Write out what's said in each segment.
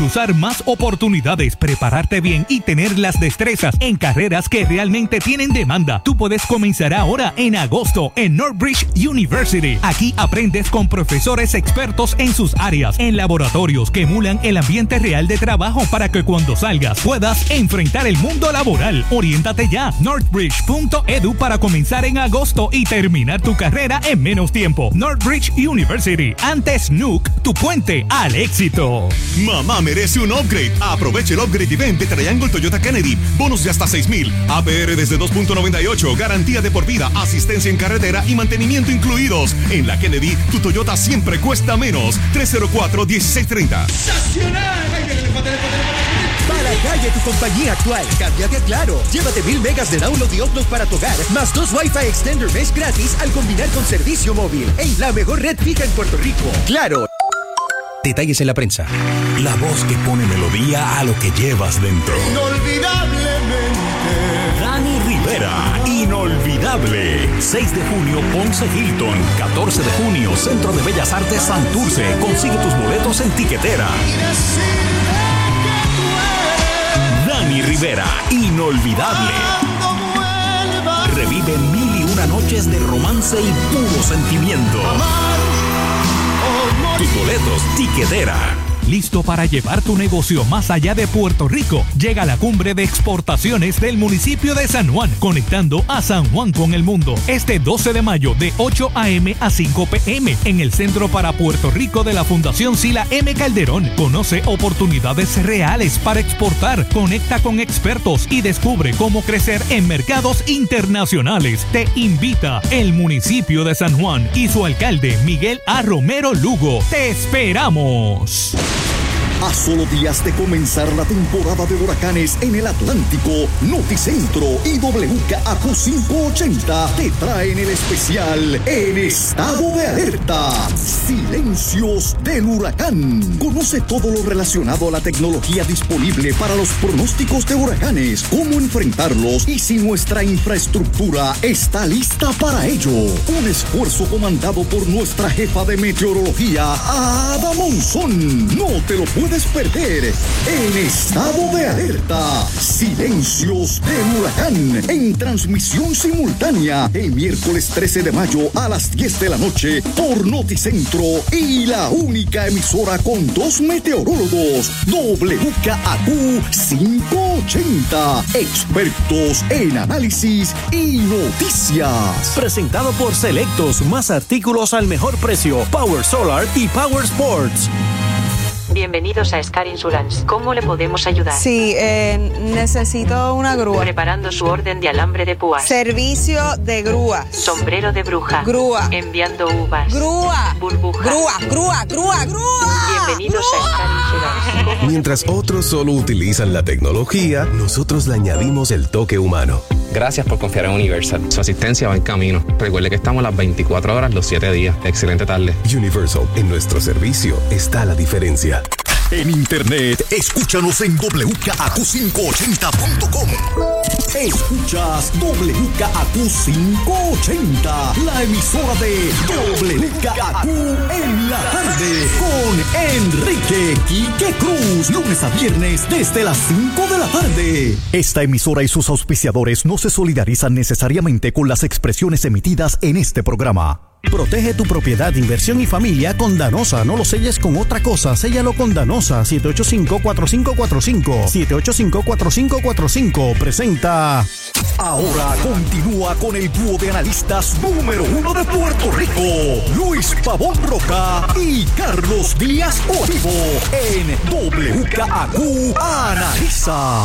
cruzar más oportunidades, prepararte bien y tener las destrezas en carreras que realmente tienen demanda. Tú puedes comenzar ahora en agosto en Northbridge University. Aquí aprendes con profesores expertos en sus áreas, en laboratorios que emulan el ambiente real de trabajo para que cuando salgas puedas enfrentar el mundo laboral. Oriéntate ya, northbridge.edu, para comenzar en agosto y terminar tu carrera en menos tiempo. Northbridge University, antes Nuke, tu puente al éxito. Mamá merece un upgrade. Aproveche el upgrade event de Triangle Toyota Kennedy. Bonos de hasta $6,000. APR desde 2.98. Garantía de por vida, asistencia en carretera y mantenimiento incluidos. En la Kennedy, tu Toyota siempre cuesta menos. 304-1630. Para calle tu compañía actual, cámbiate a Claro. Llévate 1000 megas de download y upload para tu hogar, más 2 Wi-Fi Extender Mesh gratis al combinar con servicio móvil. En la mejor red fija en Puerto Rico. Claro. Detalles en la prensa. La voz que pone melodía a lo que llevas dentro. Inolvidablemente. Dani Rivera, inolvidable. 6 de junio, Ponce Hilton. 14 de junio, Centro de Bellas Artes Santurce. Consigue tus boletos en Tiquetera. Dani Rivera, inolvidable. Revive 1001 noches de romance y puro sentimiento. Tus boletos, Tiquetera. ¿Listo para llevar tu negocio más allá de Puerto Rico? Llega la cumbre de exportaciones del municipio de San Juan, conectando a San Juan con el mundo. Este 12 de mayo de 8 a.m. a 5 p.m. en el Centro para Puerto Rico de la Fundación Sila M. Calderón. Conoce oportunidades reales para exportar, conecta con expertos y descubre cómo crecer en mercados internacionales. Te invita el municipio de San Juan y su alcalde Miguel A. Romero Lugo. ¡Te esperamos! A solo días de comenzar la temporada de huracanes en el Atlántico, Noticentro y WKAQ 580 te traen el especial En Estado de Alerta. Silencios del huracán. Conoce todo lo relacionado a la tecnología disponible para los pronósticos de huracanes, cómo enfrentarlos y si nuestra infraestructura está lista para ello. Un esfuerzo comandado por nuestra jefa de meteorología, Ada Monzón. No te lo puedes perder. En Estado de Alerta, Silencios del huracán, en transmisión simultánea el miércoles 13 de mayo a las 10 de la noche por Noticentro y la única emisora con 2 meteorólogos, WKAQ 580, expertos en análisis y noticias. Presentado por Selectos, más artículos al mejor precio, Power Solar y Power Sports. Bienvenidos a Scar Insurance. ¿Cómo le podemos ayudar? Sí, necesito una grúa. Preparando su orden de alambre de púas. Servicio de grúa. Sombrero de bruja. Grúa. Enviando uvas. Grúa. Burbuja. Grúa. Bienvenidos a Scar Insurance. Mientras otros solo utilizan la tecnología, nosotros le añadimos el toque humano. Gracias por confiar en Universal. Su asistencia va en camino. Recuerde que estamos las 24 horas, los 7 días. Excelente tarde. Universal, en nuestro servicio está la diferencia. En internet, escúchanos en WKAQ580.com. Escuchas WKAQ 580, la emisora de WKAQ en la tarde, con Enrique Quique Cruz, lunes a viernes desde las 5 de la tarde. Esta emisora y sus auspiciadores no se solidarizan necesariamente con las expresiones emitidas en este programa. Protege tu propiedad, inversión y familia con Danosa. No lo selles con otra cosa, séllalo con Danosa. 785-4545. 785-4545. Presenta. Ahora continúa con el dúo de analistas número 1 de Puerto Rico, Luis Pavón Roca y Carlos Díaz Olivo, en WKAQ Analiza.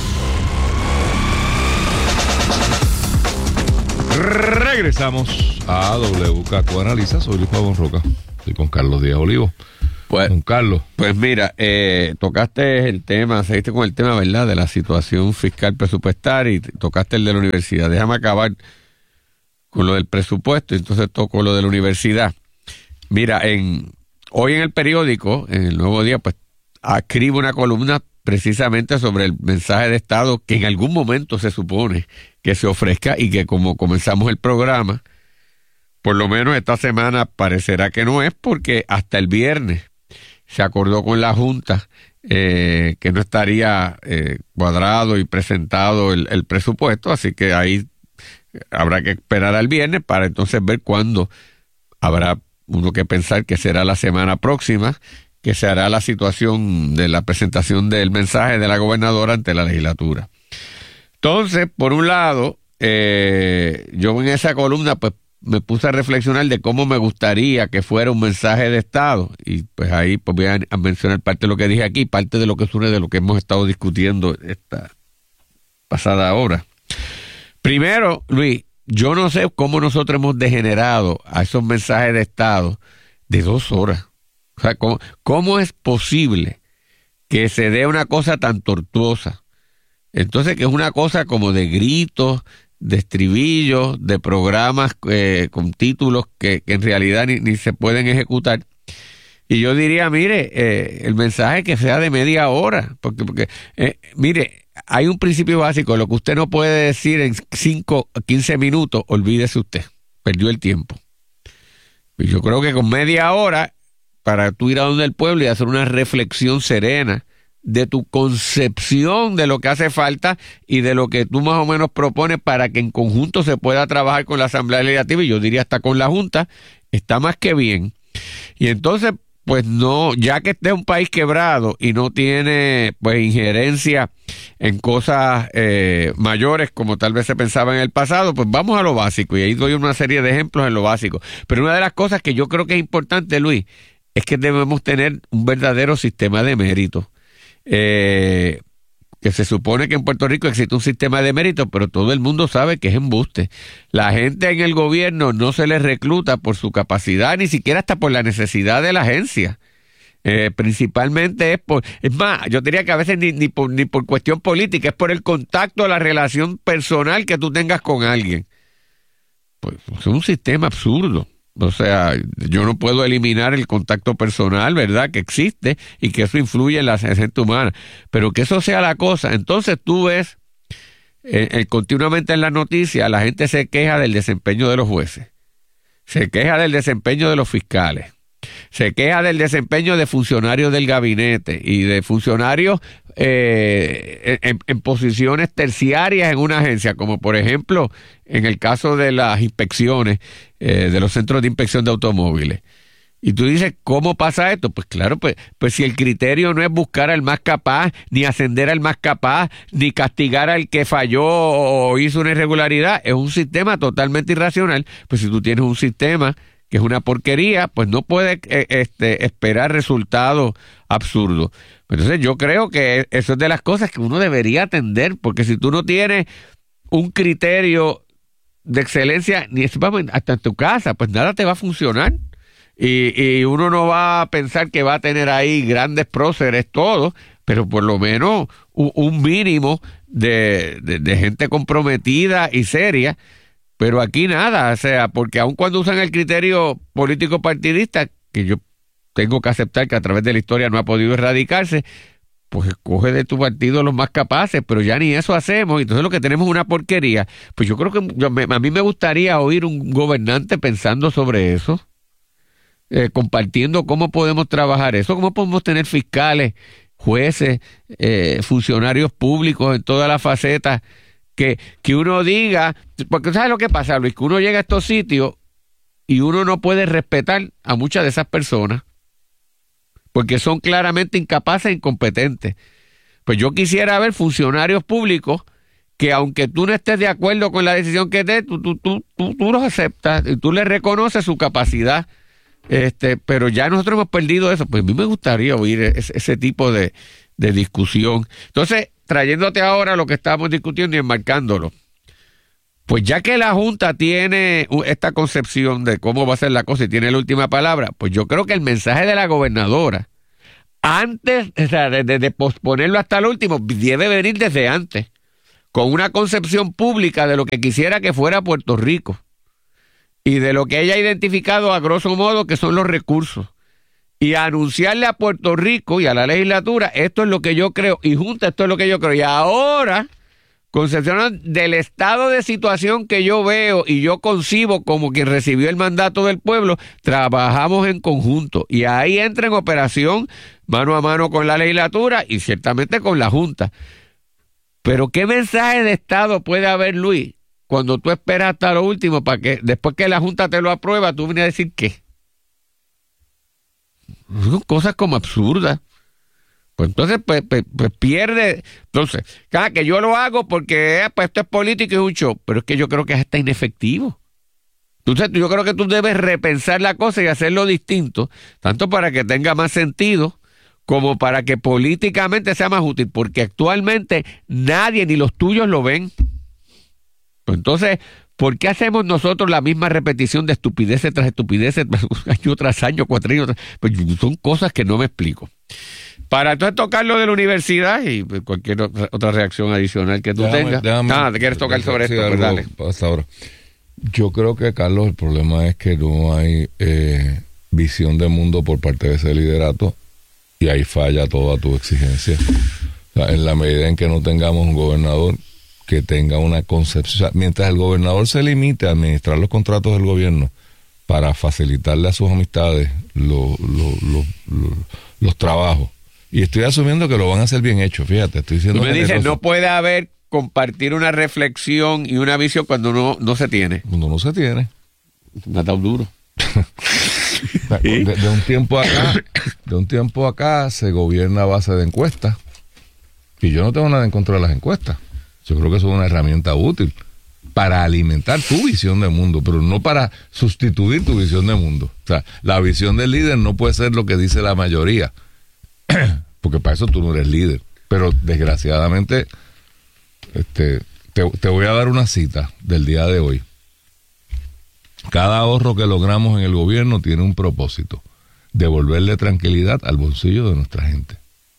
Regresamos a WKAQ Analiza. Soy Luis Pavón Roca. Estoy con Carlos Díaz Olivo. Pues, con Carlos. Pues mira, tocaste el tema, seguiste con el tema, ¿verdad?, de la situación fiscal presupuestaria y tocaste el de la universidad. Déjame acabar con lo del presupuesto y entonces toco lo de la universidad. Mira, hoy en el periódico, en el Nuevo Día, pues escribo una columna precisamente sobre el mensaje de Estado que en algún momento se supone que se ofrezca y que, como comenzamos el programa, por lo menos esta semana parecerá que no es, porque hasta el viernes se acordó con la Junta que no estaría cuadrado y presentado el presupuesto, así que ahí habrá que esperar al viernes para entonces ver cuándo habrá uno que pensar que será la semana próxima, que se hará la situación de la presentación del mensaje de la gobernadora ante la legislatura. Entonces, por un lado, yo en esa columna pues me puse a reflexionar de cómo me gustaría que fuera un mensaje de Estado, y pues ahí pues voy a mencionar parte de lo que dije aquí, parte de lo que surge de lo que hemos estado discutiendo esta pasada hora. Primero, Luis, yo no sé cómo nosotros hemos degenerado a esos mensajes de Estado de 2 horas. O sea, ¿cómo es posible que se dé una cosa tan tortuosa? Entonces, que es una cosa como de gritos, de estribillos, de programas con títulos que en realidad ni se pueden ejecutar. Y yo diría, mire, el mensaje que sea de media hora, porque mire, hay un principio básico: lo que usted no puede decir en 5 o 15 minutos, olvídese usted, perdió el tiempo. Y yo creo que con media hora, para tú ir a donde el pueblo y hacer una reflexión serena de tu concepción de lo que hace falta y de lo que tú más o menos propones para que en conjunto se pueda trabajar con la Asamblea Legislativa, y yo diría hasta con la Junta, está más que bien. Y entonces, pues no, ya que este es un país quebrado y no tiene pues injerencia en cosas mayores como tal vez se pensaba en el pasado, pues vamos a lo básico, y ahí doy una serie de ejemplos en lo básico. Pero una de las cosas que yo creo que es importante, Luis, es que debemos tener un verdadero sistema de mérito. Que se supone que en Puerto Rico existe un sistema de mérito, pero todo el mundo sabe que es embuste. La gente en el gobierno no se les recluta por su capacidad, ni siquiera hasta por la necesidad de la agencia. Principalmente es más, yo diría que a veces ni por cuestión política, es por el contacto, la relación personal que tú tengas con alguien. Pues es un sistema absurdo. O sea, yo no puedo eliminar el contacto personal, ¿verdad?, que existe y que eso influye en la gente humana. Pero que eso sea la cosa. Entonces tú ves continuamente en las noticias, la gente se queja del desempeño de los jueces, se queja del desempeño de los fiscales, se queja del desempeño de funcionarios del gabinete y de funcionarios en posiciones terciarias en una agencia, como por ejemplo en el caso de las inspecciones de los centros de inspección de automóviles. Y tú dices, ¿cómo pasa esto? Pues claro, pues si el criterio no es buscar al más capaz, ni ascender al más capaz, ni castigar al que falló o hizo una irregularidad, es un sistema totalmente irracional. Pues si tú tienes un sistema que es una porquería, pues no puedes esperar resultados absurdos. Entonces yo creo que eso es de las cosas que uno debería atender, porque si tú no tienes un criterio de excelencia, ni hasta en tu casa, pues nada te va a funcionar. Y uno no va a pensar que va a tener ahí grandes próceres todos, pero por lo menos un mínimo de gente comprometida y seria. Pero aquí nada, o sea, porque aun cuando usan el criterio político partidista, que yo tengo que aceptar que a través de la historia no ha podido erradicarse, pues escoge de tu partido los más capaces, pero ya ni eso hacemos, entonces lo que tenemos es una porquería. Pues yo creo que a mí me gustaría oír un gobernante pensando sobre eso, compartiendo cómo podemos trabajar eso, cómo podemos tener fiscales, jueces, funcionarios públicos en todas las facetas, que uno diga, porque ¿sabes lo que pasa, Luis? Que uno llega a estos sitios y uno no puede respetar a muchas de esas personas porque son claramente incapaces e incompetentes. Pues yo quisiera ver funcionarios públicos que aunque tú no estés de acuerdo con la decisión que dé, tú los aceptas y tú les reconoces su capacidad. Pero ya nosotros hemos perdido eso. Pues a mí me gustaría oír ese tipo de discusión. Entonces, trayéndote ahora lo que estábamos discutiendo y enmarcándolo, pues ya que la Junta tiene esta concepción de cómo va a ser la cosa y tiene la última palabra, pues yo creo que el mensaje de la gobernadora, antes, o sea, de posponerlo hasta el último, debe venir desde antes, con una concepción pública de lo que quisiera que fuera Puerto Rico y de lo que ella ha identificado a grosso modo que son los recursos. Y anunciarle a Puerto Rico y a la legislatura, esto es lo que yo creo, y Junta, esto es lo que yo creo. Y ahora, Concepción, del estado de situación que yo veo y yo concibo como quien recibió el mandato del pueblo, trabajamos en conjunto y ahí entra en operación mano a mano con la legislatura y ciertamente con la Junta. Pero ¿qué mensaje de estado puede haber, Luis, cuando tú esperas hasta lo último para que después que la Junta te lo aprueba, tú vienes a decir qué? Son cosas como absurdas. Pues entonces pues pierde. Entonces, cada que yo lo hago porque pues esto es político y es un show, pero es que yo creo que es hasta inefectivo. Entonces yo creo que tú debes repensar la cosa y hacerlo distinto, tanto para que tenga más sentido como para que políticamente sea más útil, porque actualmente nadie ni los tuyos lo ven. Pues entonces, ¿por qué hacemos nosotros la misma repetición de estupideces tras estupideces, año tras año, cuatrienio tras... Pues son cosas que no me explico. Para entonces tocar lo de la universidad y cualquier otra reacción adicional que tú tengas. ¿Te quieres tocar sobre esto? Pues dale. Hasta ahora. Yo creo que, Carlos, el problema es que no hay visión de mundo por parte de ese liderato y ahí falla toda tu exigencia. O sea, en la medida en que no tengamos un gobernador que tenga una concepción, o sea, mientras el gobernador se limite a administrar los contratos del gobierno para facilitarle a sus amistades los trabajos, y estoy asumiendo que lo van a hacer bien hecho, fíjate, estoy diciendo... Tú me dices, no puede haber compartir una reflexión y una visión cuando no se tiene. Cuando no se tiene. Me ha dado duro. De un tiempo acá se gobierna a base de encuestas, y yo no tengo nada en contra de las encuestas. Yo creo que eso es una herramienta útil para alimentar tu visión de mundo, pero no para sustituir tu visión de mundo. O sea, la visión del líder no puede ser lo que dice la mayoría, porque para eso tú no eres líder. Pero desgraciadamente, te voy a dar una cita del día de hoy. Cada ahorro que logramos en el gobierno tiene un propósito: devolverle tranquilidad al bolsillo de nuestra gente.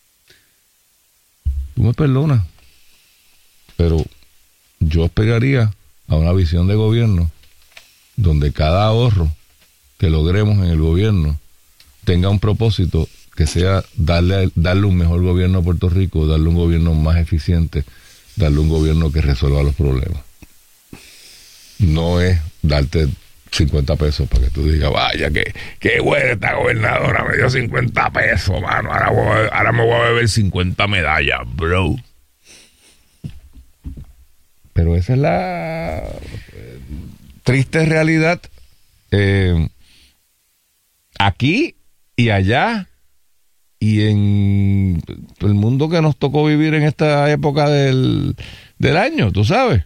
Tú me perdonas, pero yo esperaría a una visión de gobierno donde cada ahorro que logremos en el gobierno tenga un propósito que sea darle un mejor gobierno a Puerto Rico, darle un gobierno más eficiente, darle un gobierno que resuelva los problemas. No es darte 50 pesos para que tú digas, vaya, qué buena esta gobernadora, me dio 50 pesos, mano, ahora me voy a beber 50 medallas, bro. Pero esa es la triste realidad aquí y allá y en el mundo que nos tocó vivir en esta época del año, tú sabes.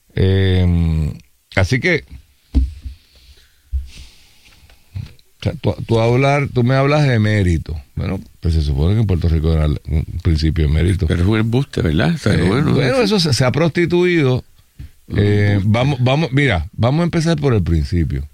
Así que tú me hablas de mérito. Bueno, pues se supone que en Puerto Rico era un principio de mérito. Pero es un embuste, ¿verdad? O sea, bueno, eso se ha prostituido. Vamos a empezar por el principio.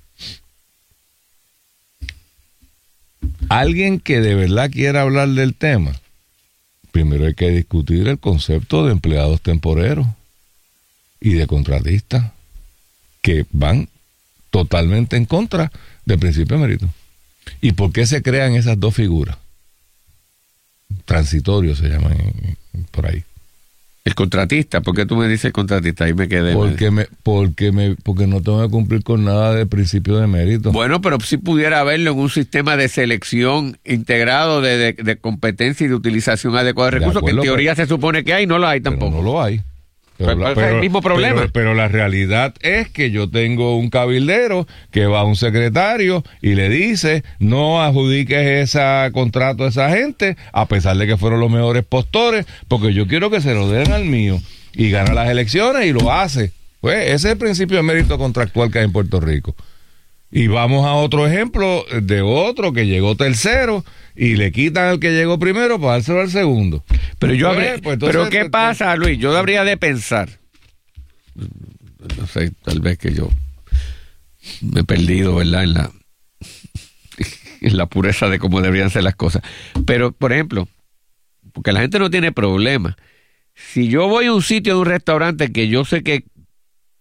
Alguien que de verdad quiera hablar del tema, primero hay que discutir el concepto de empleados temporeros y de contratistas que van totalmente en contra del principio de mérito. ¿Y por qué se crean esas dos figuras? Transitorios se llaman por ahí. El contratista, ¿por qué tú me dices contratista? Ahí me quedé. Porque no tengo que cumplir con nada de principio de mérito. Bueno, pero si pudiera haberlo en un sistema de selección integrado de competencia y de utilización adecuada de recursos, que en teoría se supone que hay, no lo hay tampoco. No lo hay. Pero es el mismo problema. Pero la realidad es que yo tengo un cabildero que va a un secretario y le dice, no adjudiques ese contrato a esa gente, a pesar de que fueron los mejores postores, porque yo quiero que se lo den al mío. Y gana las elecciones y lo hace. Pues ese es el principio de mérito contractual que hay en Puerto Rico. Y vamos a otro ejemplo de otro que llegó tercero y le quitan al que llegó primero para dárselo al segundo. Pero pero ¿qué pasa, Luis? Yo habría de pensar, no sé, tal vez que yo me he perdido, ¿verdad? En la pureza de cómo deberían ser las cosas. Pero, por ejemplo, porque la gente no tiene problema. Si yo voy a un sitio de un restaurante que yo sé que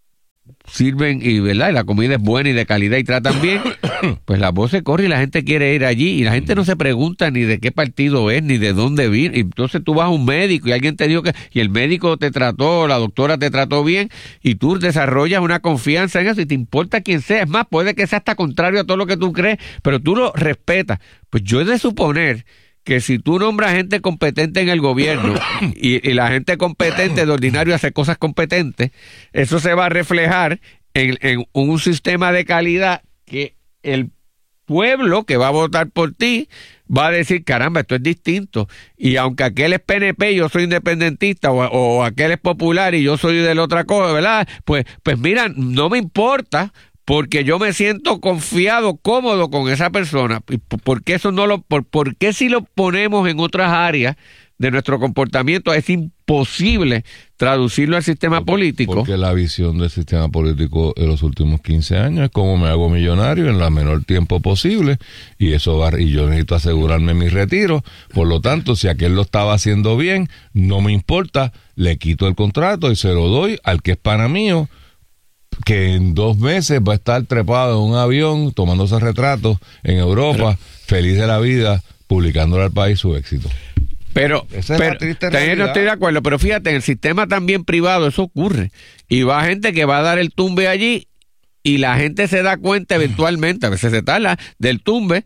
sirven y, ¿verdad?, y la comida es buena y de calidad y tratan bien, pues la voz se corre y la gente quiere ir allí y la gente no se pregunta ni de qué partido es ni de dónde viene. Entonces tú vas a un médico y alguien te dijo que y el médico te trató, la doctora te trató bien y tú desarrollas una confianza en eso y te importa quién sea. Es más, puede que sea hasta contrario a todo lo que tú crees, pero tú lo respetas. Pues yo he de suponer que si tú nombras gente competente en el gobierno y la gente competente de ordinario hace cosas competentes, eso se va a reflejar en un sistema de calidad que el pueblo que va a votar por ti va a decir, caramba, esto es distinto. Y aunque aquel es PNP y yo soy independentista, o aquel es popular y yo soy de la otra cosa, ¿verdad? Pues mira, no me importa, porque yo me siento confiado, cómodo con esa persona. ¿Por qué eso no por qué si lo ponemos en otras áreas de nuestro comportamiento es imposible traducirlo al sistema político? Porque la visión del sistema político en los últimos 15 años es cómo me hago millonario en el menor tiempo posible, y eso y yo necesito asegurarme mi retiro. Por lo tanto, si aquel lo estaba haciendo bien, no me importa, le quito el contrato y se lo doy al que es pana mío, que en 2 meses va a estar trepado en un avión tomándose retratos en Europa, feliz de la vida, publicándole al país su éxito. Pero también no estoy de acuerdo, pero fíjate, en el sistema también privado eso ocurre, y va gente que va a dar el tumbe allí y la gente se da cuenta eventualmente, a veces se tarda, del tumbe,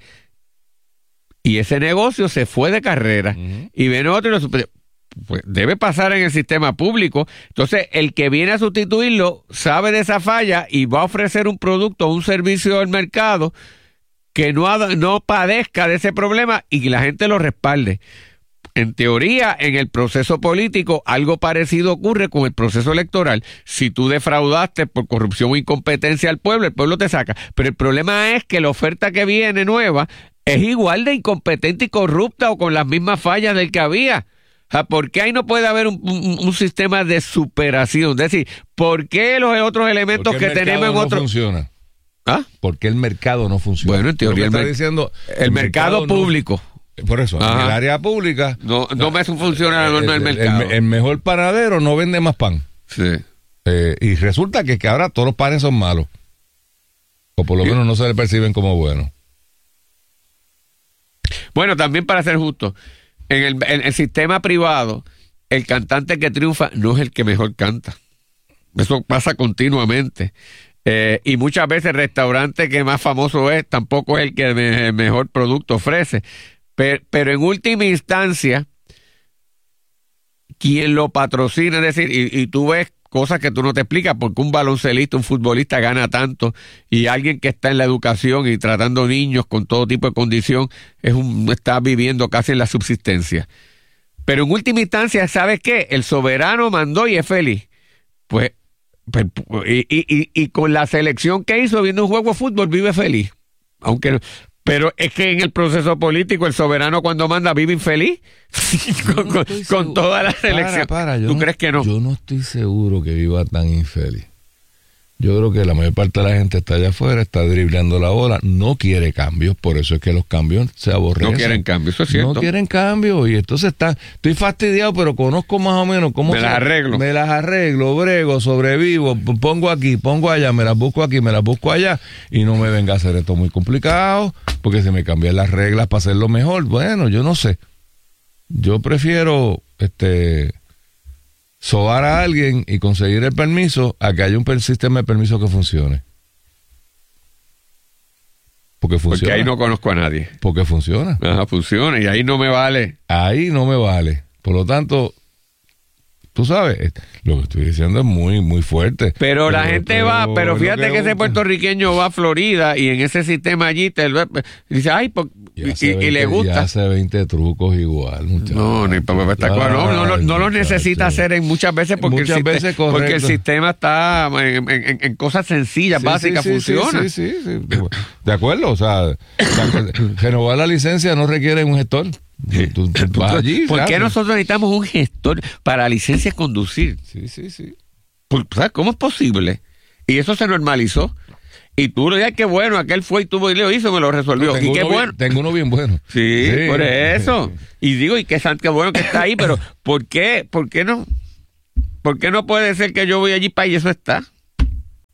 y ese negocio se fue de carrera, y viene otro y lo pues debe pasar en el sistema público. Entonces el que viene a sustituirlo sabe de esa falla y va a ofrecer un producto o un servicio al mercado que no padezca de ese problema y que la gente lo respalde. En teoría, en el proceso político, algo parecido ocurre con el proceso electoral. Si tú defraudaste por corrupción o incompetencia al pueblo, el pueblo te saca. Pero el problema es que la oferta que viene nueva es igual de incompetente y corrupta o con las mismas fallas del que había. ¿Por qué ahí no puede haber un sistema de superación? Es decir, ¿por qué los otros elementos que tenemos en otro... no funciona? ¿Ah? ¿Por qué el mercado no funciona? Bueno, en teoría el mercado público. Por eso, en el área pública... No me funciona la norma del mercado. El mejor panadero no vende más pan. Sí. Y resulta que ahora todos los panes son malos. O por lo menos no se le perciben como buenos. Bueno, también para ser justo... En el sistema privado, el cantante que triunfa no es el que mejor canta. Eso pasa continuamente. Y muchas veces el restaurante que más famoso es, tampoco es el que el mejor producto ofrece. Pero en última instancia, quien lo patrocina, es decir, y tú ves cosas que tú no te explicas, porque un baloncelista, un futbolista gana tanto, y alguien que está en la educación y tratando niños con todo tipo de condición, está viviendo casi en la subsistencia. Pero en última instancia, ¿sabes qué? El soberano mandó y es feliz. Pues y con la selección que hizo viendo un juego de fútbol vive feliz. Pero es que en el proceso político el soberano cuando manda vive infeliz con toda la selección. ¿Tú crees que no? Yo no estoy seguro que viva tan infeliz. Yo creo que la mayor parte de la gente está allá afuera, está dribleando la bola, no quiere cambios, por eso es que los cambios se aborrecen. No quieren cambios, eso es cierto. No quieren cambios, y entonces estoy fastidiado, pero conozco más o menos cómo me las arreglo, brego, sobrevivo, pongo aquí, pongo allá, me las busco aquí, me las busco allá, y no me venga a hacer esto muy complicado, porque se me cambian las reglas para hacerlo mejor. Bueno, yo no sé. Yo prefiero sobar a alguien y conseguir el permiso a que haya un sistema de permiso que funcione. Porque funciona. Porque ahí no conozco a nadie. Porque funciona. Ajá, funciona, y ahí no me vale. Ahí no me vale. Por lo tanto, tú sabes, lo que estoy diciendo es muy, muy fuerte. Pero la gente va, pero fíjate que ese puertorriqueño va a Florida y en ese sistema allí dice, ay, y le gusta. Ya hace 20 trucos igual, muchachos. No los necesita hacer muchas veces porque el sistema está en cosas sencillas, básicas, funciona. Sí. De acuerdo, o sea, renovar la licencia no requiere un gestor. Tú vas allí, ¿por qué nosotros necesitamos un gestor para licencias conducir? Sí. ¿Sabes cómo es posible? Y eso se normalizó. Y tú le dices, qué bueno, aquel fue y tuvo y lo hizo, me lo resolvió. Y qué bueno. Tengo uno bien bueno. Sí, por eso. Y digo, y qué bueno que está ahí, pero ¿por qué no? ¿Por qué no puede ser que yo voy allí para y eso está?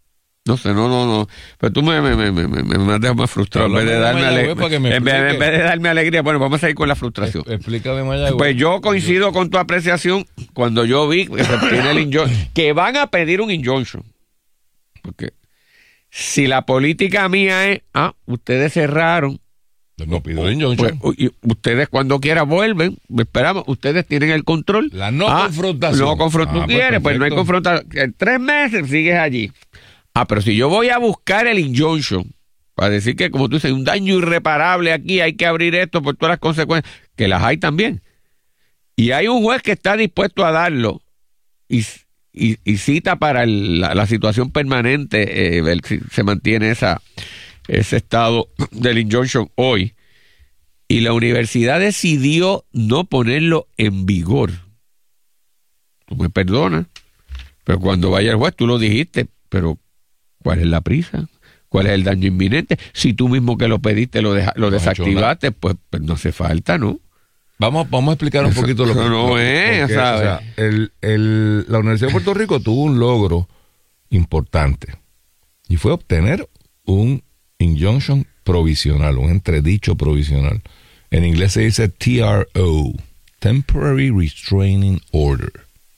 No sé, no. Pero tú me has dejado más frustrado. En vez de darme alegría, bueno, vamos a ir con la frustración. Explícame, Mayagüez. Pues yo coincido con tu apreciación cuando yo vi que se tiene el injunction, que van a pedir un injunction. Porque si la política mía es, ustedes cerraron, no pido injunction. Pues, y ustedes cuando quieran vuelven, esperamos, ustedes tienen el control. La no confrontación. No confrontación. Tú quieres, pues no hay confrontación. En 3 meses sigues allí. Pero si yo voy a buscar el injunction para decir que, como tú dices, un daño irreparable aquí, hay que abrir esto por todas las consecuencias, que las hay también. Y hay un juez que está dispuesto a darlo y cita para la situación permanente, ver si se mantiene ese estado del injunction hoy. Y la universidad decidió no ponerlo en vigor. Tú me perdonas, pero cuando vaya el juez, tú lo dijiste, pero ¿cuál es la prisa? ¿Cuál es el daño inminente? Si tú mismo que lo pediste lo desactivaste, pues no hace falta, ¿no? Vamos a explicar un poquito lo que no es, porque, ¿sabes? O sea, la Universidad de Puerto Rico tuvo un logro importante y fue obtener un injunction provisional, un entredicho provisional. En inglés se dice TRO, Temporary Restraining Order.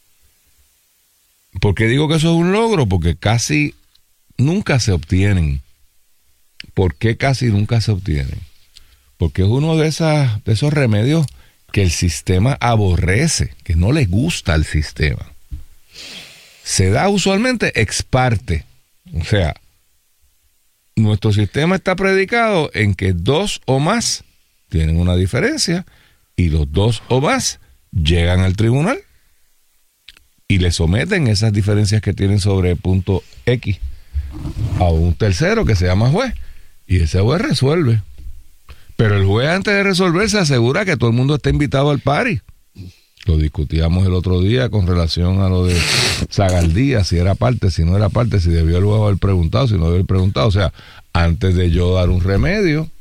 ¿Por qué digo que eso es un logro? Porque casi nunca se obtienen. ¿Por qué casi nunca se obtienen? Porque es uno de esos remedios que el sistema aborrece, que no le gusta al sistema. Se da usualmente ex parte. O sea, nuestro sistema está predicado en que 2 o más tienen una diferencia y los 2 o más llegan al tribunal y le someten esas diferencias que tienen sobre el punto X a un tercero que se llama juez, y ese juez resuelve. Pero el juez, antes de resolver, se asegura que todo el mundo está invitado al party. Lo discutíamos el otro día con relación a lo de Zagaldía, si era parte, si no era parte, si debió el juez haber preguntado, si no debió haber preguntado. O sea, antes de yo dar un remedio,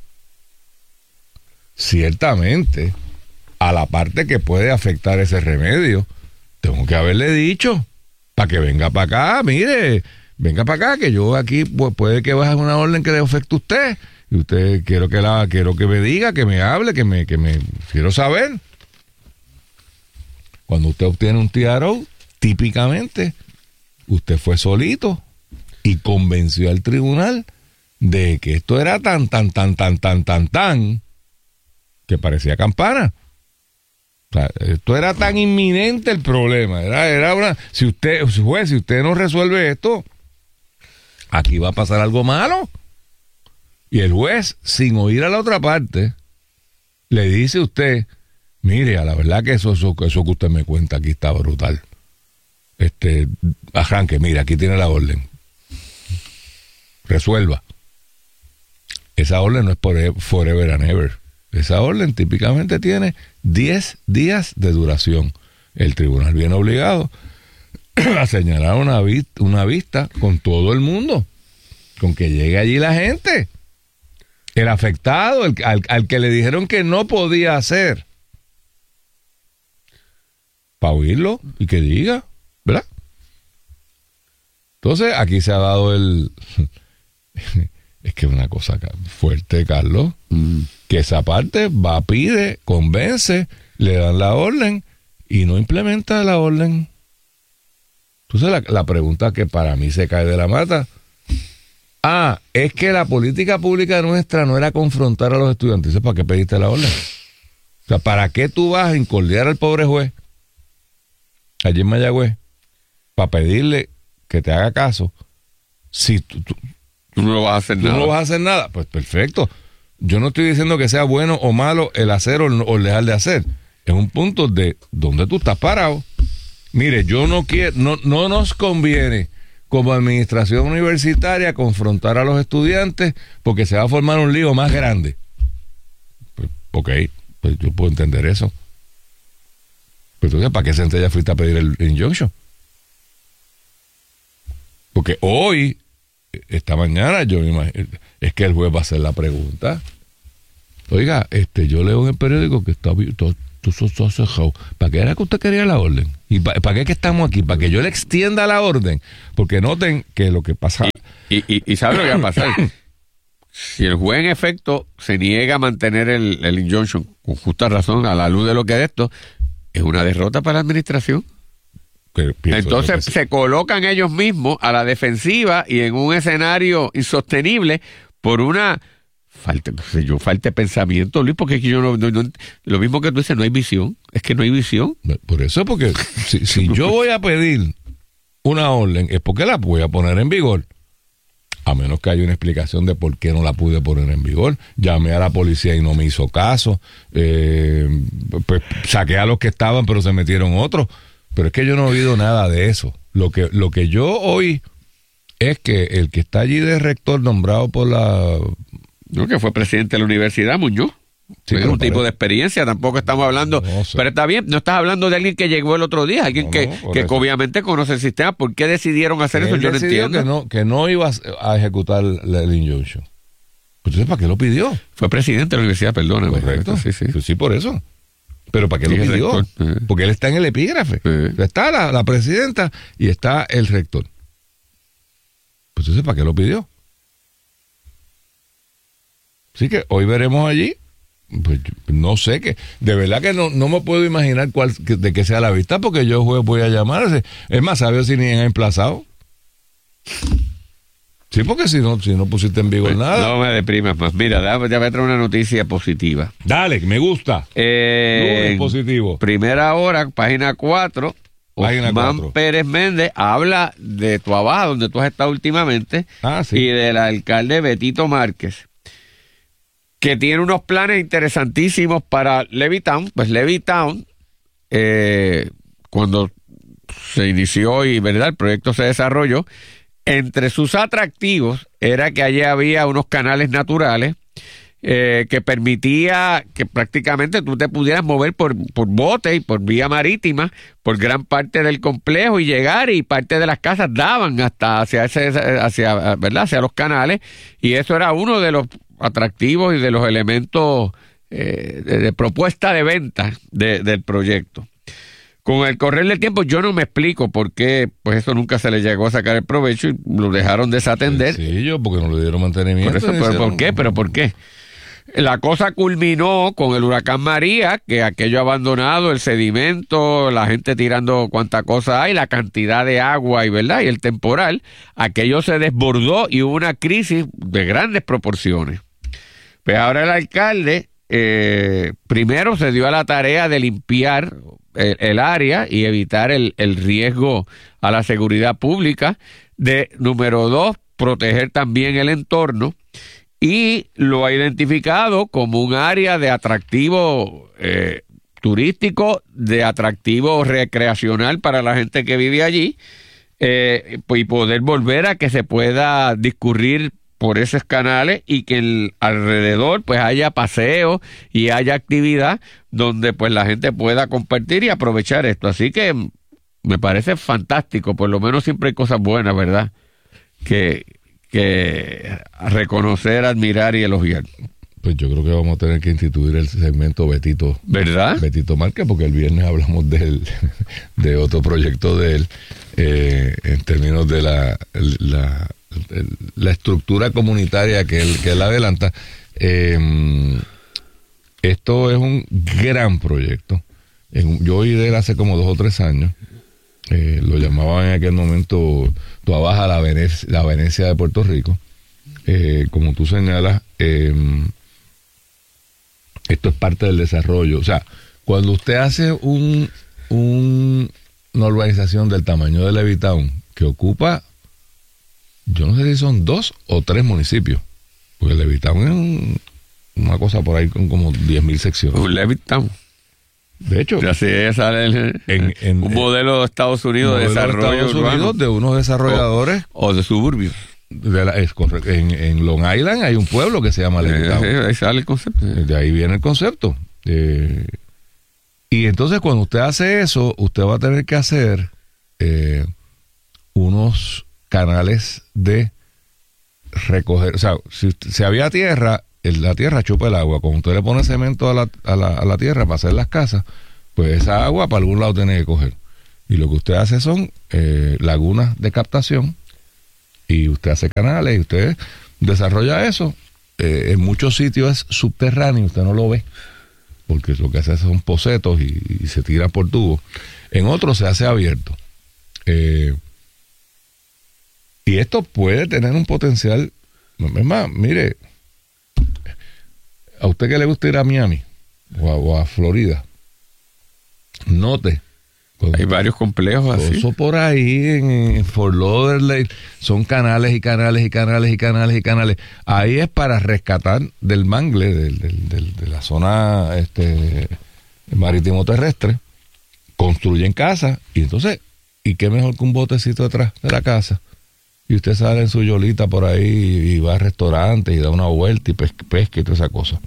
ciertamente, a la parte que puede afectar ese remedio, tengo que haberle dicho, para que venga para acá, mire, venga para acá, que yo aquí puede que baje una orden que le afecte a usted, y usted quiero que me diga, que me hable, que me quiero saber. Cuando usted obtiene un TRO, típicamente usted fue solito y convenció al tribunal de que esto era tan que parecía campana. O sea, esto era tan inminente el problema. Era una, si usted no resuelve esto, aquí va a pasar algo malo. Y el juez, sin oír a la otra parte, le dice a usted, mire, a la verdad que eso que usted me cuenta aquí está brutal. Arranque, mire, aquí tiene la orden. Resuelva. Esa orden no es forever and ever. Esa orden típicamente tiene 10 días de duración. El tribunal viene obligado a señalar una vista con todo el mundo, con que llegue allí la gente, el afectado, al que le dijeron que no podía hacer, para oírlo y que diga, ¿verdad? Entonces aquí se ha dado es que es una cosa fuerte, Carlos, que esa parte va, pide, convence, le dan la orden y no implementa la orden. Entonces la pregunta que para mí se cae de la mata, es que la política pública nuestra no era confrontar a los estudiantes. ¿Para qué pediste la orden? O sea, ¿para qué tú vas a incordiar al pobre juez allí en Mayagüez para pedirle que te haga caso si tú no vas a hacer nada? No vas a hacer nada. Pues perfecto. Yo no estoy diciendo que sea bueno o malo el hacer o el dejar de hacer. Es un punto de donde tú estás parado. Mire, yo no quiero, no nos conviene como administración universitaria confrontar a los estudiantes porque se va a formar un lío más grande. Pues, ok, pues yo puedo entender eso. Pero entonces, ¿para qué centella fuiste a pedir el injunction? Porque hoy, esta mañana, yo me imagino, es que el juez va a hacer la pregunta. Oiga, yo leo en el periódico que está todo cerrado. ¿Para qué era que usted quería la orden? ¿Y para qué que estamos aquí? ¿Para que yo le extienda la orden? Porque noten que lo que pasa Y ¿sabe lo que va a pasar? Si el juez en efecto se niega a mantener el injunction con justa razón a la luz de lo que es esto, es una derrota para la administración. Entonces se colocan ellos mismos a la defensiva y en un escenario insostenible por una falta de pensamiento, Luis, porque yo no, lo mismo que tú dices, no hay visión. Es que no hay visión. Por eso, porque si yo voy a pedir una orden, es porque la voy a poner en vigor. A menos que haya una explicación de por qué no la pude poner en vigor. Llamé a la policía y no me hizo caso. Pues saqué a los que estaban, pero se metieron otros. Pero es que yo no he oído nada de eso. Lo que yo oí es que el que está allí de rector nombrado por la... No, que fue presidente de la universidad, Muñoz. Sí, es un tipo de experiencia, tampoco estamos hablando... No sé. Pero está bien, no estás hablando de alguien que llegó el otro día, alguien que obviamente conoce el sistema. ¿Por qué decidieron hacer eso? Yo no entiendo. Que no iba a ejecutar el injunction. Entonces, ¿para qué lo pidió? Fue presidente de la universidad, perdóname. Correcto. Sí, por eso. ¿Pero para qué lo pidió? Porque él está en el epígrafe. Está la presidenta y está el rector. Pues entonces, ¿para qué lo pidió? Así que hoy veremos allí. Pues no sé, que de verdad que no me puedo imaginar de qué sea la vista, porque yo voy a llamarse. Es más, ¿sabes si ni han emplazado? Sí, porque si no pusiste en vigor nada. No me deprimas más. Mira, ya voy a traer una noticia positiva. Dale, me gusta. Positivo. Primera hora, página 4. Osman Pérez Méndez habla de tu abajo, donde tú has estado últimamente, y del alcalde Betito Márquez, que tiene unos planes interesantísimos para Levittown. Pues Levittown, cuando se inició y el proyecto se desarrolló, entre sus atractivos era que allí había unos canales naturales que permitía que prácticamente tú te pudieras mover por bote y por vía marítima por gran parte del complejo y llegar, y parte de las casas daban hasta hacia los canales, y eso era uno de los atractivos y de los elementos de propuesta de venta del proyecto. Con el correr del tiempo yo no me explico por qué pues eso nunca se le llegó a sacar el provecho y lo dejaron desatender. Sencillo, porque no le dieron mantenimiento. Por eso, ¿por qué? La cosa culminó con el huracán María, que aquello abandonado, el sedimento, la gente tirando cuanta cosa hay, la cantidad de agua y el temporal, aquello se desbordó y hubo una crisis de grandes proporciones. Pues ahora el alcalde primero se dio a la tarea de limpiar el área y evitar el riesgo a la seguridad pública. Número 2, proteger también el entorno, y lo ha identificado como un área de atractivo turístico, de atractivo recreacional para la gente que vive allí, y poder volver a que se pueda discurrir por esos canales y que alrededor pues haya paseo y haya actividad donde pues la gente pueda compartir y aprovechar esto. Así que me parece fantástico, por lo menos siempre hay cosas buenas, ¿verdad? Que reconocer, admirar y elogiar. Pues yo creo que vamos a tener que instituir el segmento Betito, ¿verdad? Betito Márquez, porque el viernes hablamos de otro proyecto de él, en términos de la estructura comunitaria que él adelanta. Esto es un gran proyecto. Yo oí de él hace como 2 o 3 años. Lo llamaban en aquel momento Toda Baja la Venecia de Puerto Rico. Como tú señalas, esto es parte del desarrollo. O sea, cuando usted hace una urbanización del tamaño de Levittown, que ocupa, yo no sé si son 2 o 3 municipios, porque Levittown es una cosa por ahí con como 10,000 secciones. Un Levittown. De hecho, así sale un modelo de Estados Unidos de desarrollo urbano, de unos desarrolladores o de suburbios. En Long Island hay un pueblo que se llama Levittown. Ahí sale el concepto. De ahí viene el concepto. Y entonces cuando usted hace eso, usted va a tener que hacer unos canales de recoger. O sea, si había tierra, la tierra chupa el agua. Cuando usted le pone cemento a la tierra para hacer las casas, pues esa agua para algún lado tiene que coger. Y lo que usted hace son lagunas de captación y usted hace canales y usted desarrolla eso. En muchos sitios es subterráneo, usted no lo ve, porque lo que hace son pocetos y se tira por tubo. En otros se hace abierto. Y esto puede tener un potencial. Es más, mire, a usted que le gusta ir a Miami o a Florida, note. Hay varios complejos así. Eso por ahí en Fort Lauderdale son canales y canales y canales y canales y canales. Ahí es para rescatar del mangle de la zona marítimo terrestre. Construyen casas y entonces, ¿y qué mejor que un botecito detrás de la casa? Y usted sale en su yolita por ahí y va a restaurantes y da una vuelta y pesca y toda esa cosa.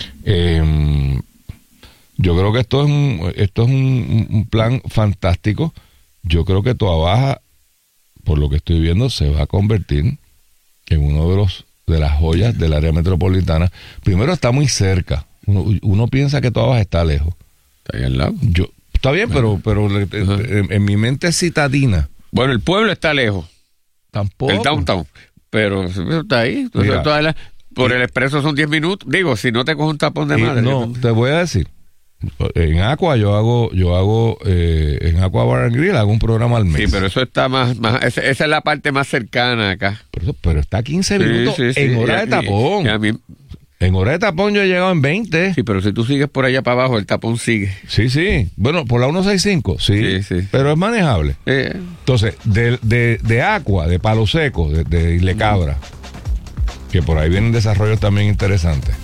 Yo creo que esto es un plan fantástico. Yo creo que Toa Baja, por lo que estoy viendo, se va a convertir en uno de las joyas del área metropolitana. Primero, está muy cerca. Uno piensa que Toa Baja está lejos. Está ahí al lado. Está bien, pero en mi mente es citadina. Bueno, el pueblo está lejos. Tampoco. El downtown. Pero está ahí. Entonces, por el expreso son 10 minutos. Digo, si no te coges un tapón de madre. No, te voy a decir. En Aqua yo hago en Aqua Bar and Grill hago un programa al mes. Sí, pero eso está más esa es la parte más cercana acá. Pero está a 15 minutos en hora de tapón. En hora de tapón yo he llegado en 20. Sí, pero si tú sigues por allá para abajo, el tapón sigue. Sí. Bueno, por la 165, sí. Pero es manejable. Entonces, de Aqua, de Palo Seco, de Isle Cabra, que por ahí vienen desarrollos también interesantes.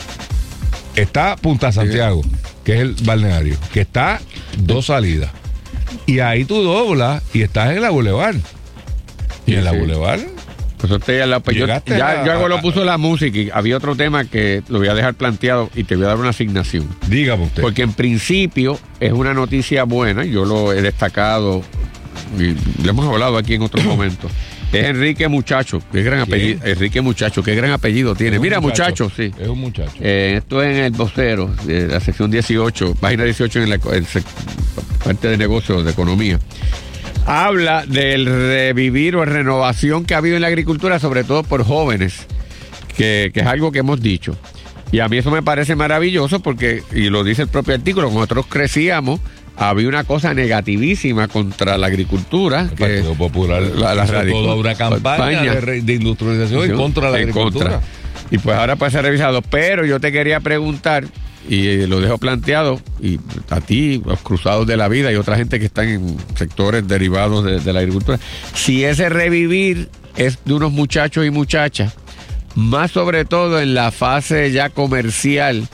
Está Punta Santiago, que es el balneario, que está 2 salidas. Y ahí tú doblas y estás en la Boulevard. Y en la Boulevard... Pues usted ya lo puso la música y había otro tema que lo voy a dejar planteado y te voy a dar una asignación. Dígame usted. Porque en principio es una noticia buena, yo lo he destacado y lo hemos hablado aquí en otros momentos. Es Enrique Muchacho, qué gran apellido. Enrique Muchacho, qué gran apellido tiene. Mira, muchacho, sí. Es un muchacho. Esto es en el vocero, de la sección 18, página 18 en la parte de negocios, de economía. Habla del revivir o renovación que ha habido en la agricultura, sobre todo por jóvenes, que es algo que hemos dicho. Y a mí eso me parece maravilloso porque, y lo dice el propio artículo, cuando nosotros crecíamos, había una cosa negativísima contra la agricultura. El Partido Popular toda una campaña de industrialización en contra de la agricultura. Y pues ahora puede ser revisado. Pero yo te quería preguntar, y lo dejo planteado, y a ti, los cruzados de la vida y otra gente que están en sectores derivados de la agricultura, si ese revivir es de unos muchachos y muchachas, más sobre todo en la fase ya comercial,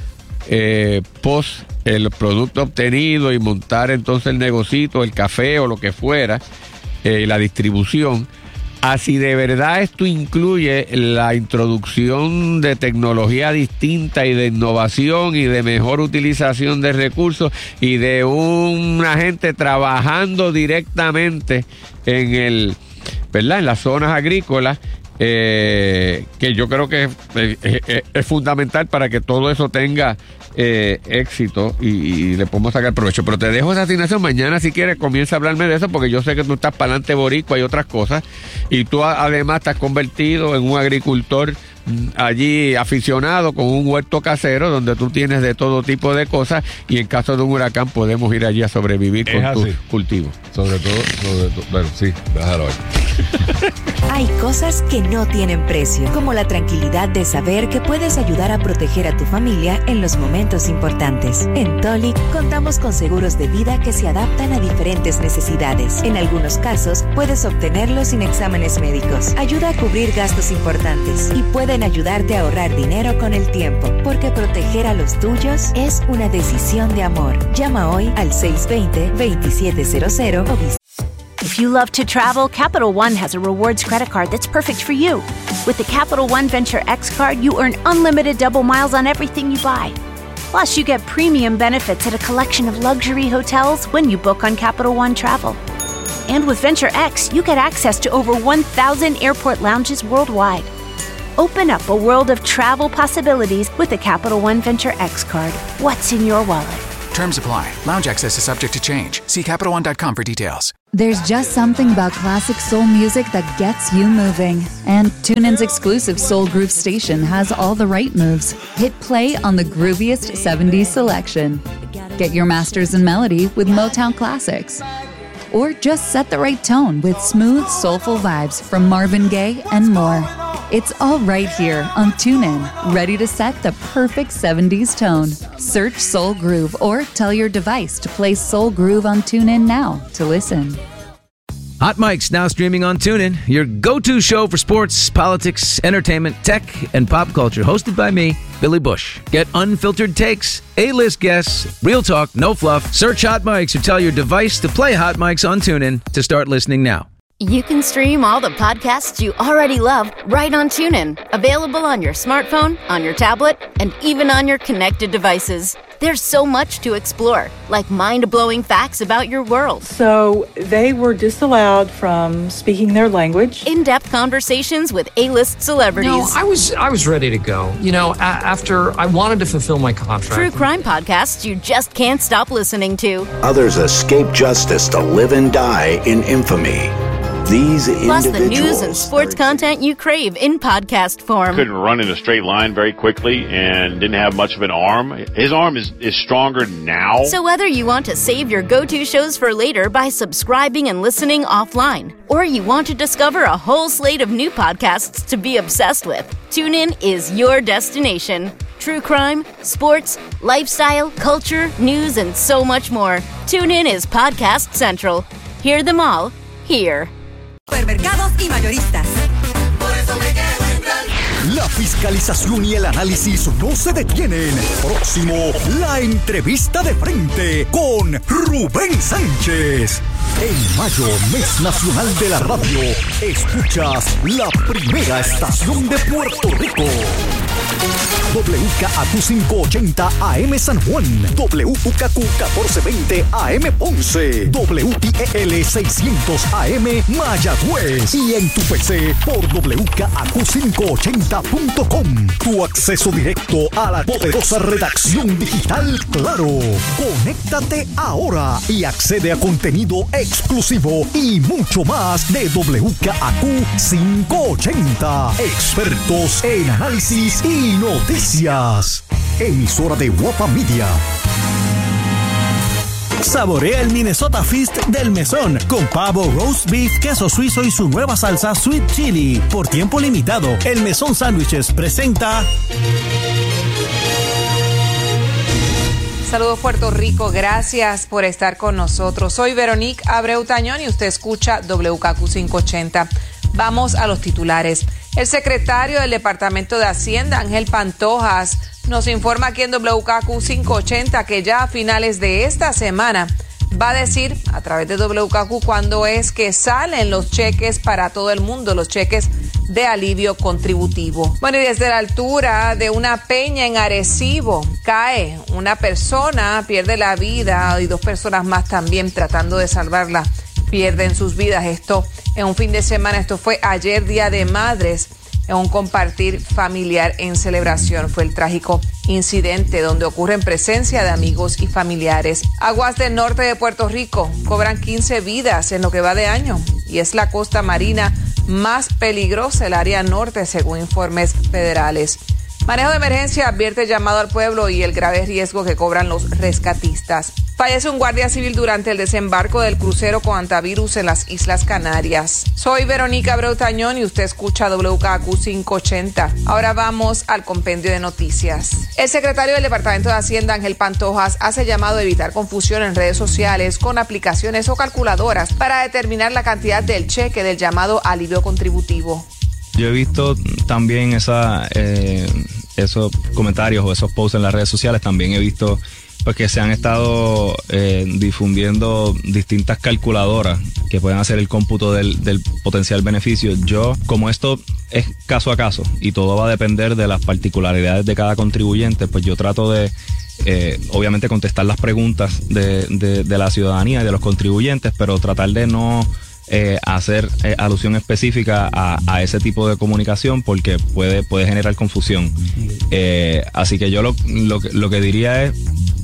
post el producto obtenido y montar entonces el negocito, el café o lo que fuera, la distribución, así de verdad esto incluye la introducción de tecnología distinta y de innovación y de mejor utilización de recursos y de una gente trabajando directamente en las zonas agrícolas, que yo creo que es fundamental para que todo eso tenga éxito y le podemos sacar provecho. Pero te dejo esa asignación. Mañana, si quieres, comienza a hablarme de eso, porque yo sé que tú estás para adelante boricua y otras cosas, y tú además estás convertido en un agricultor allí aficionado con un huerto casero donde tú tienes de todo tipo de cosas, y en caso de un huracán podemos ir allí a sobrevivir con tus cultivos. Sobre todo, bueno, sí, déjalo ahí. Hay cosas que no tienen precio, como la tranquilidad de saber que puedes ayudar a proteger a tu familia en los momentos importantes. En Tolic contamos con seguros de vida que se adaptan a diferentes necesidades. En algunos casos, puedes obtenerlos sin exámenes médicos. Ayuda a cubrir gastos importantes y pueden ayudarte a ahorrar dinero con el tiempo, porque proteger a los tuyos es una decisión de amor. Llama hoy al 620-2700 o visita. If you love to travel, Capital One has a rewards credit card that's perfect for you. With the Capital One Venture X card, you earn unlimited double miles on everything you buy. Plus, you get premium benefits at a collection of luxury hotels when you book on Capital One Travel. And with Venture X, you get access to over 1,000 airport lounges worldwide. Open up a world of travel possibilities with the Capital One Venture X card. What's in your wallet? Terms apply. Lounge access is subject to change. See CapitalOne.com for details. There's just something about classic soul music that gets you moving. And TuneIn's exclusive Soul Groove station has all the right moves. Hit play on the grooviest 70s selection. Get your masters in melody with Motown classics. Or just set the right tone with smooth, soulful vibes from Marvin Gaye and more. It's all right here on TuneIn, ready to set the perfect 70s tone. Search Soul Groove or tell your device to play Soul Groove on TuneIn now to listen. Hot Mic's now streaming on TuneIn, your go-to show for sports, politics, entertainment, tech, and pop culture. Hosted by me, Billy Bush. Get unfiltered takes, A-list guests, real talk, no fluff. Search Hot Mic's or tell your device to play Hot Mic's on TuneIn to start listening now. You can stream all the podcasts you already love right on TuneIn. Available on your smartphone, on your tablet, and even on your connected devices. There's so much to explore, like mind-blowing facts about your world. So they were disallowed from speaking their language. In-depth conversations with A-list celebrities. No, I was ready to go. You know, after I wanted to fulfill my contract. True crime podcasts you just can't stop listening to. Others escape justice to live and die in infamy. These Plus the news and sports content you crave in podcast form. Couldn't run in a straight line very quickly and didn't have much of an arm. His arm is stronger now. So whether you want to save your go-to shows for later by subscribing and listening offline, or you want to discover a whole slate of new podcasts to be obsessed with, TuneIn is your destination. True crime, sports, lifestyle, culture, news, and so much more. TuneIn is Podcast Central. Hear them all here. Supermercados y mayoristas. Por eso me quedo en Blanco. La fiscalización y el análisis no se detienen. Próximo, la entrevista de frente con Rubén Sánchez. En mayo, mes nacional de la radio, escuchas la primera estación de Puerto Rico. WKAQ 580 AM San Juan, WKQ 1420 AM Ponce, WIEL 600 AM Mayagüez y en tu PC por WKAQ580.com. Tu acceso directo a la poderosa redacción digital Claro. Conéctate ahora y accede a contenido exclusivo y mucho más de WKAQ 580. Expertos en análisis y noticias. Emisora de Guapa Media. Saborea el Minnesota Feast del Mesón con pavo, roast beef, queso suizo y su nueva salsa Sweet Chili. Por tiempo limitado, el Mesón Sándwiches presenta... Saludos Puerto Rico, gracias por estar con nosotros. Soy Veronique Abreu Tañón y usted escucha WKQ 580. Vamos a los titulares. El secretario del Departamento de Hacienda, Ángel Pantojas, nos informa aquí en WKQ 580 que ya a finales de esta semana va a decir a través de WKQ cuándo es que salen los cheques para todo el mundo, los cheques de alivio contributivo. Bueno, y desde la altura de una peña en Arecibo cae una persona, pierde la vida y 2 personas más también tratando de salvarla pierden sus vidas. Esto en un fin de semana, esto fue ayer, Día de Madres, en un compartir familiar en celebración. Fue el trágico incidente donde ocurre en presencia de amigos y familiares. Aguas del norte de Puerto Rico cobran 15 vidas en lo que va de año y es la costa marina más peligrosa del área norte según informes federales. Manejo de emergencia advierte llamado al pueblo y el grave riesgo que cobran los rescatistas. Fallece un guardia civil durante el desembarco del crucero con antivirus en las Islas Canarias. Soy Verónica Abreu Tañón y usted escucha WKQ 580. Ahora vamos al compendio de noticias. El secretario del Departamento de Hacienda, Ángel Pantojas, hace llamado a evitar confusión en redes sociales con aplicaciones o calculadoras para determinar la cantidad del cheque del llamado alivio contributivo. Yo he visto también esos comentarios o esos posts en las redes sociales. También he visto pues, que se han estado difundiendo distintas calculadoras que pueden hacer el cómputo del potencial beneficio. Yo, como esto es caso a caso y todo va a depender de las particularidades de cada contribuyente, pues yo trato de obviamente contestar las preguntas de la ciudadanía y de los contribuyentes, pero tratar de no hacer alusión específica a ese tipo de comunicación porque puede generar confusión. Así que yo lo que diría es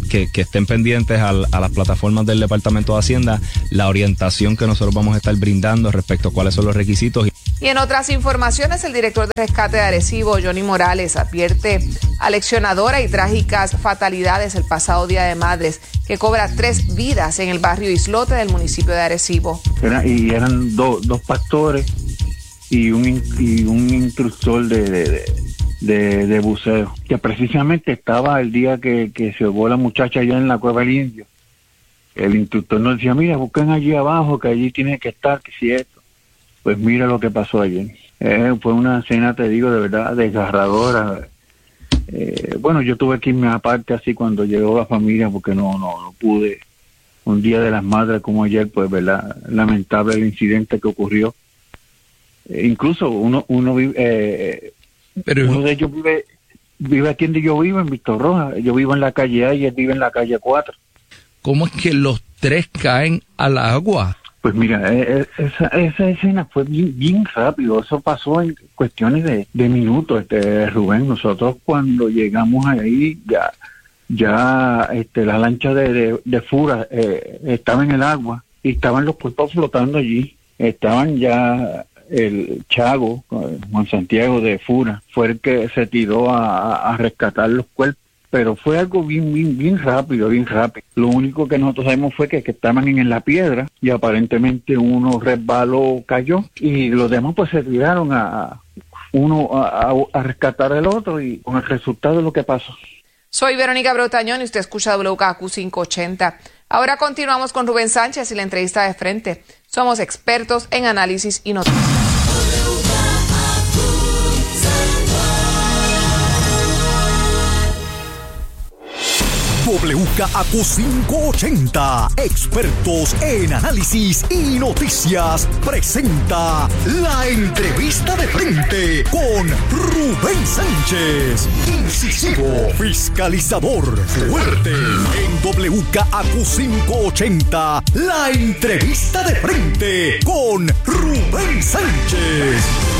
que estén pendientes a las plataformas del Departamento de Hacienda, la orientación que nosotros vamos a estar brindando respecto a cuáles son los requisitos. Y en otras informaciones, el director de rescate de Arecibo, Johnny Morales, advierte aleccionadoras y trágicas fatalidades el pasado Día de Madres, que cobra 3 vidas en el barrio Islote del municipio de Arecibo. Eran dos pastores y un instructor de buceo, que precisamente estaba el día que se ahogó la muchacha allá en la Cueva del Indio. El instructor nos decía, mira, busquen allí abajo, que allí tiene que estar, que si esto. Pues mira lo que pasó ayer. Fue una escena, te digo, de verdad, desgarradora. Bueno, yo tuve que irme aparte así cuando llegó la familia, porque no pude. Un Día de las Madres como ayer, pues, verdad, lamentable el incidente que ocurrió. Incluso uno vive, uno de ellos vive aquí donde yo vivo, en Víctor Rojas. Yo vivo en la calle A y él vive en la calle 4. ¿Cómo es que los 3 caen al agua? Pues mira, esa escena fue bien rápido. Eso pasó en cuestiones de minutos, Rubén. Nosotros cuando llegamos ahí ya la lancha de Fura estaba en el agua y estaban los cuerpos flotando allí. Estaban ya el Chago, Juan Santiago de Fura, fue el que se tiró a rescatar los cuerpos. Pero fue algo bien rápido. Lo único que nosotros sabemos fue que estaban en la piedra y aparentemente uno resbaló, cayó, y los demás pues se tiraron a rescatar al otro, y con el resultado de lo que pasó. Soy Verónica Abreu Tañón y usted escucha WKQ 580. Ahora continuamos con Rubén Sánchez y la entrevista de frente. Somos expertos en análisis y noticias. WKAQ 580, expertos en análisis y noticias, presenta la entrevista de frente con Rubén Sánchez. Incisivo, fiscalizador, fuerte. En WKAQ 580, la entrevista de frente con Rubén Sánchez.